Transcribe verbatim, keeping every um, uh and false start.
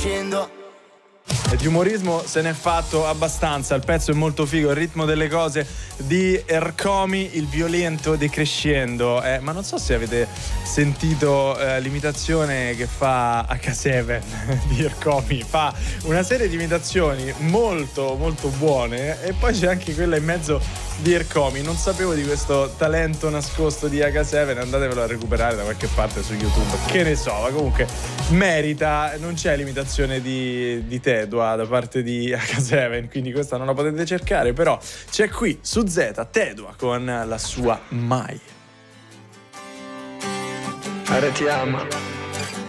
crescendo. E di umorismo se n'è fatto abbastanza, il pezzo è molto figo, il ritmo delle cose di Ercomi, il violento decrescendo, eh, ma non so se avete sentito eh, l'imitazione che fa acca sette di Ercomi, fa una serie di imitazioni molto molto buone e poi c'è anche quella in mezzo di Ercomi. Non sapevo di questo talento nascosto di acca sette, andatevelo a recuperare da qualche parte su YouTube, che ne so, ma comunque merita. Non c'è l'imitazione di, di Tedua da parte di acca sette, quindi questa non la potete cercare, però c'è qui su Z Tedua con la sua Mai. Ora ti amo.